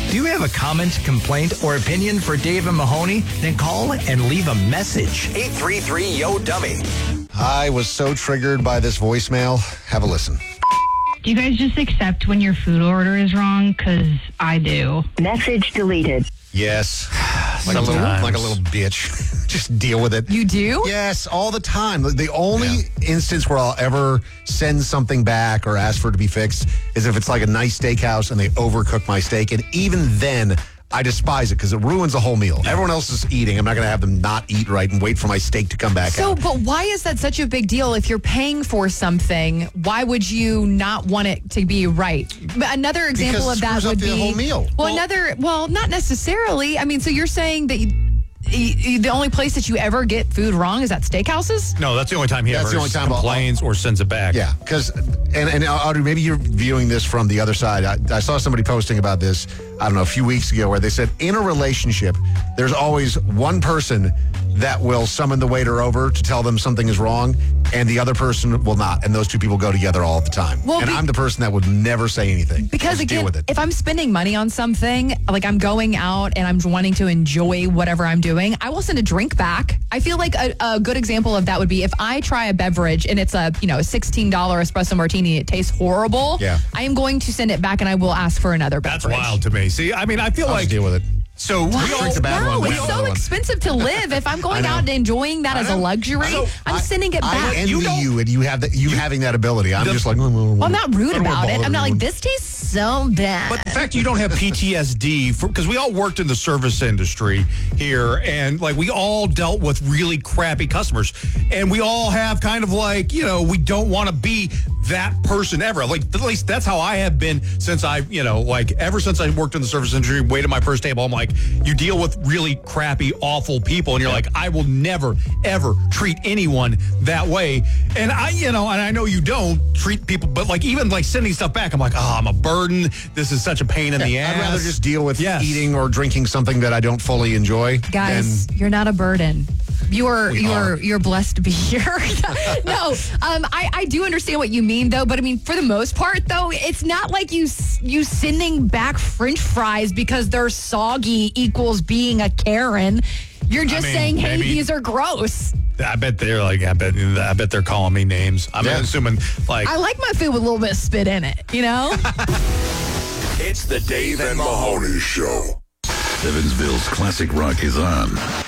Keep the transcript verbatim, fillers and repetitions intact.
Do you have a comment, complaint, or opinion for Dave and Mahoney? Then call and leave a message. eight three three, Y O, dummy. I was so triggered by this voicemail. Have a listen. Do you guys just accept when your food order is wrong? Because I do. Message deleted. Yes. Like a, little, like a little bitch. Just deal with it. You do? Yes, all the time. The only yeah. instance where I'll ever send something back or ask for it to be fixed is if it's like a nice steakhouse and they overcook my steak. And even then, I despise it because it ruins the whole meal. Everyone else is eating. I'm not going to have them not eat right and wait for my steak to come back so, out. But why is that such a big deal? If you're paying for something, why would you not want it to be right? But another example because of that would up be the whole meal. Well, well, another. Well, not necessarily. I mean, so you're saying that you, you, the only place that you ever get food wrong is at steakhouses? No, that's the only time he that's ever the only time complains I'll, or sends it back. Yeah, because, and, and Audrey, maybe you're viewing this from the other side. I, I saw somebody posting about this, I don't know, a few weeks ago where they said in a relationship, there's always one person that will summon the waiter over to tell them something is wrong, and the other person will not. And those two people go together all the time. Well, and be, I'm the person that would never say anything. Because Just again, deal with it. If I'm spending money on something, like I'm going out and I'm wanting to enjoy whatever I'm doing, I will send a drink back. I feel like a, a good example of that would be if I try a beverage and it's a, you know, sixteen dollars espresso martini, it tastes horrible. Yeah. I am going to send it back and I will ask for another beverage. That's wild to me. See, I mean, I feel I'll like just deal with it. So What? we all Drink the bad no, one, it's the so other one. expensive to live. If I'm going out and enjoying that as a luxury, So, I'm I- sending it I back. envy You you, don't- and you have that, you having that ability. I'm The- just like, well, well, I'm not rude about it. I'm not like, this tastes so bad. But the fact you don't have P T S D, because we all worked in the service industry here, and like we all dealt with really crappy customers, and we all have kind of like, you know, we don't want to be that person ever. Like at least that's how I have been since I, you know, like ever since I worked in the service industry, waited my first table. I'm like, you deal with really crappy, awful people, and you're like, I will never, ever treat anyone that way. And I, you know, and I know you don't treat people, but like even like sending stuff back, I'm like, oh, I'm a burden. This is such a pain in the ass. I'd rather just deal with Yes. eating or drinking something that I don't fully enjoy. Guys, than- you're not a burden. You're We you're are. you're blessed to be here. no, um, I I do understand what you mean though, but I mean for the most part though, it's not like you s- you sending back French fries because they're soggy equals being a Karen. You're just mean, saying, hey, maybe- these are gross. I bet they're like, I bet, I bet they're calling me names. I'm Yeah. assuming like. I like my food with a little bit of spit in it. You know. It's the Dave and Mahoney Show. Evansville's classic rock is on.